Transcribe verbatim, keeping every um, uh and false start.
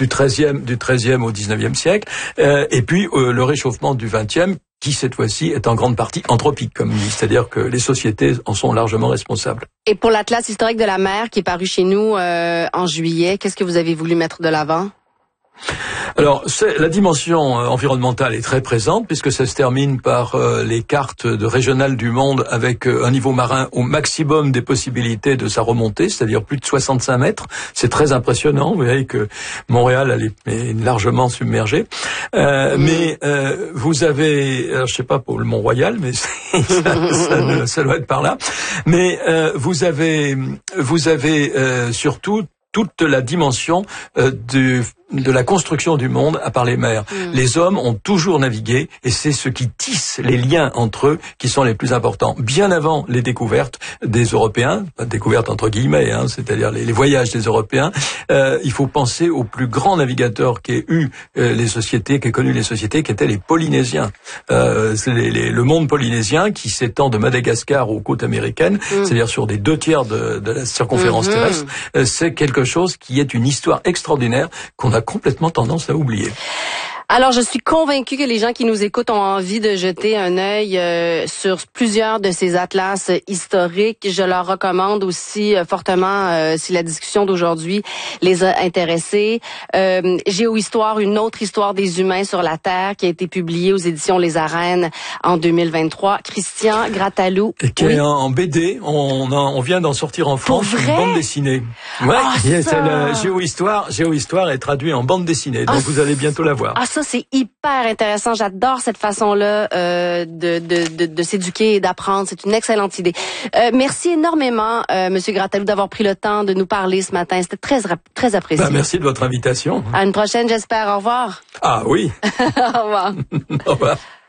du treizième, du treizième au dix-neuvième siècle, euh, et puis euh, le réchauffement du vingtième, qui cette fois-ci est en grande partie anthropique, comme dit, c'est-à-dire que les sociétés en sont largement responsables. Et pour l'Atlas historique de la mer qui est paru chez nous euh, en juillet, qu'est-ce que vous avez voulu mettre de l'avant? Alors, c'est, la dimension euh, environnementale est très présente puisque ça se termine par euh, les cartes de régionales du monde avec euh, un niveau marin au maximum des possibilités de sa remontée, c'est-à-dire plus de soixante-cinq mètres. C'est très impressionnant. Vous voyez que Montréal elle est, est largement submergée. Euh, mmh. Mais euh, vous avez, alors, je sais pas pour le Mont-Royal, mais ça, ça, ça doit être par là. Mais euh, vous avez, vous avez euh, surtout toute la dimension euh, du de la construction du monde à part les mers. Mmh. Les hommes ont toujours navigué et c'est ce qui tisse les liens entre eux qui sont les plus importants. Bien avant les découvertes des Européens, découvertes entre guillemets, hein, c'est-à-dire les, les voyages des Européens, euh, il faut penser aux plus grands navigateurs qu'aient eu euh, les sociétés, qu'aient connu les sociétés, qui étaient les Polynésiens. Euh, c'est les, les, le monde polynésien qui s'étend de Madagascar aux côtes américaines, mmh. c'est-à-dire sur des deux tiers de, de la circonférence mmh. terrestre, euh, c'est quelque chose qui est une histoire extraordinaire qu'on a complètement tendance à oublier. Alors, je suis convaincue que les gens qui nous écoutent ont envie de jeter un œil euh, sur plusieurs de ces atlas historiques. Je leur recommande aussi euh, fortement, euh, si la discussion d'aujourd'hui les a intéressés, euh, Géohistoire, une autre histoire des humains sur la Terre, qui a été publiée aux éditions Les Arènes en deux mille vingt-trois. Christian Grattalou. Et qui oui. est en B D. On, a, on vient d'en sortir en France une bande dessinée. Ouais, ah, c'est le Géohistoire. Géohistoire est traduit en bande dessinée, donc ah, vous allez bientôt la voir. Ah, ça, c'est hyper intéressant. J'adore cette façon-là euh, de, de, de, de s'éduquer et d'apprendre. C'est une excellente idée. Euh, merci énormément, euh, Monsieur Grattalou, d'avoir pris le temps de nous parler ce matin. C'était très, très apprécié. Ben, merci de votre invitation. À une prochaine, j'espère. Au revoir. Ah oui. Au revoir. Au revoir.